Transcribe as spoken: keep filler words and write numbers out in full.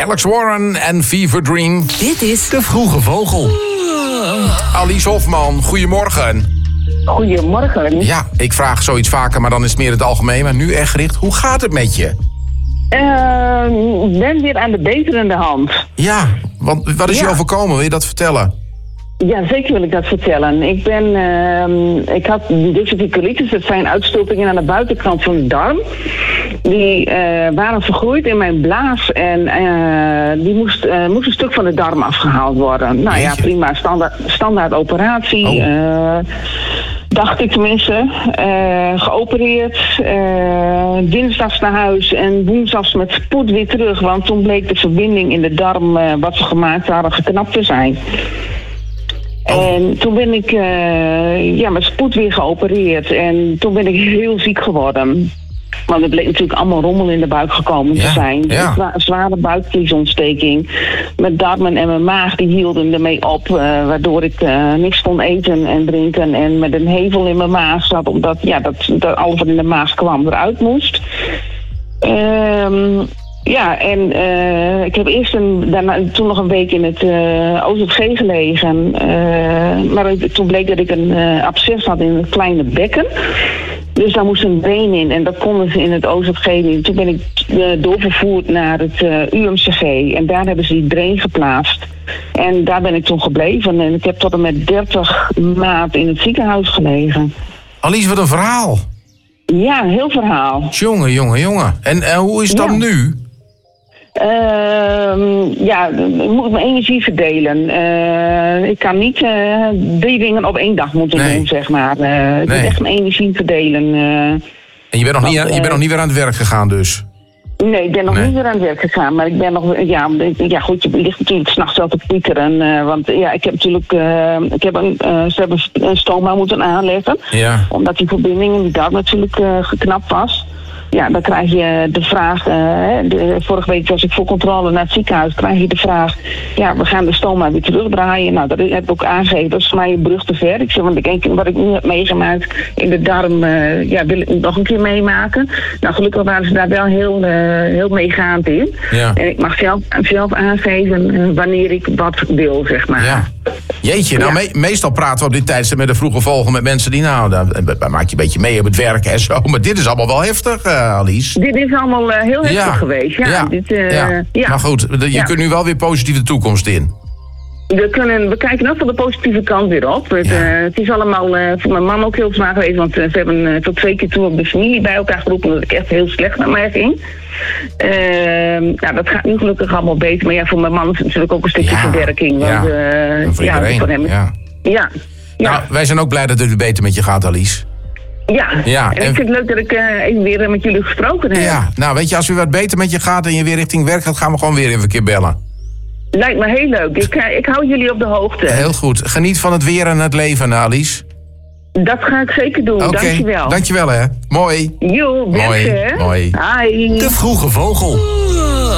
Alex Warren en Fever Dream. Dit is De Vroege Vogel. Alice Hofman, goedemorgen. Goedemorgen. Ja, ik vraag zoiets vaker, maar dan is het meer het algemeen. Maar nu echt gericht, hoe gaat het met je? Uh, Ik ben weer aan de beterende hand. Ja, want wat is je Ja. overkomen? Wil je dat vertellen? Ja, zeker wil ik dat vertellen. Ik ben, uh, ik had diverticulitis, dat zijn uitstulpingen aan de buitenkant van de darm. Die uh, waren vergroeid in mijn blaas en uh, die moest, uh, moest een stuk van de darm afgehaald worden. Nou ja, Jeetje. prima, standaard, standaard operatie. Oh. Uh, dacht ik tenminste. Uh, geopereerd, uh, dinsdags naar huis en woensdags met spoed weer terug. Want toen bleek de verbinding in de darm, uh, wat ze gemaakt hadden, geknapt te zijn. Oh. En toen ben ik uh, ja, met spoed weer geopereerd. En toen ben ik heel ziek geworden. Want er bleek natuurlijk allemaal rommel in de buik gekomen Ja, te zijn. ja. Een zwa- zware buikvliesontsteking. Mijn darmen en mijn maag die hielden ermee op. Uh, waardoor ik uh, niks kon eten en drinken. En met een hevel in mijn maag zat. Omdat ja, dat, dat alles wat in de maag kwam eruit moest. Ehm... Ja, en uh, ik heb eerst een, daarna, toen nog een week in het uh, O Z G gelegen. Uh, maar toen bleek dat ik een uh, absces had in het kleine bekken. Dus daar moest een drain in en dat konden ze in het O Z G niet. Toen ben ik uh, doorvervoerd naar het uh, U M C G en daar hebben ze die drain geplaatst. En daar ben ik toen gebleven en ik heb tot en met dertig maanden in het ziekenhuis gelegen. Alice, wat een verhaal. Ja, een heel verhaal. Jongen, jongen, jongen. En uh, hoe is het dan Ja. nu? Uh, ja, ik moet mijn energie verdelen. Uh, ik kan niet uh, drie dingen op één dag moeten Nee. doen, zeg maar. Uh, ik Nee. moet echt mijn energie verdelen. Uh, En je bent nog, niet, Want, je bent uh, nog niet weer aan het werk gegaan dus? nee, ik ben nog Nee. niet weer aan het werk gegaan. Maar ik ben nog... Ja, ja goed, je ligt natuurlijk 's nachts wel te piekeren. Uh, want ja, ik heb natuurlijk... Uh, ik heb een, uh, ze hebben een stoma moeten aanleggen. Ja. Omdat die verbinding in die darm natuurlijk uh, geknapt was. Ja, dan krijg je de vraag, uh, de, vorige week was ik voor controle naar het ziekenhuis, krijg je de vraag, ja, we gaan de stoma weer terugdraaien. Nou, dat heb ik ook aangegeven, dat is voor mij een brug te ver. Ik zeg, want ik denk, wat ik nu heb meegemaakt in de darm, uh, ja, wil ik nog een keer meemaken. Nou, gelukkig waren ze daar wel heel, uh, heel meegaand in. Ja. En ik mag zelf, zelf aangeven uh, wanneer ik wat wil, zeg maar. Ja. Jeetje, nou Ja. me- meestal praten we op dit tijdstip met de vroege vogel met mensen die, nou, daar, daar maak je een beetje mee op het werk en zo. Maar dit is allemaal wel heftig, uh, Alice. Dit is allemaal uh, heel heftig Ja. geweest. Ja, Ja. Dit, uh, Ja. ja. Maar goed, je Ja. kunt nu wel weer positief de toekomst in. We, kunnen, we kijken ook van de positieve kant weer op. Het, Ja. uh, het is allemaal uh, voor mijn man ook heel zwaar geweest. Want uh, ze hebben uh, tot twee keer toe op de familie bij elkaar geroepen. Dat ik echt heel slecht met mij ging. Uh, nou, dat gaat nu gelukkig allemaal beter. Maar ja, voor mijn man is het natuurlijk ook een stukje Ja. verwerking. Want, Ja. uh, En voor ja, iedereen. voor hem. Ja. Ja. Ja. Nou, wij zijn ook blij dat het weer beter met je gaat, Alice. ja. ja, En, en- ik vind het leuk dat ik uh, even weer met jullie gesproken heb. Ja, nou weet je, als weer wat beter met je gaat en je weer richting werk gaat, gaan we gewoon weer even een keer bellen. Lijkt me heel leuk. Ik, uh, ik hou jullie op de hoogte. Heel goed. Geniet van het weer en het leven, Alice. Dat ga ik zeker doen. Oké, Dankjewel. dankjewel hè. Mooi. Jo, Mooi, beste, hè? mooi. Hi. De Vroege Vogel.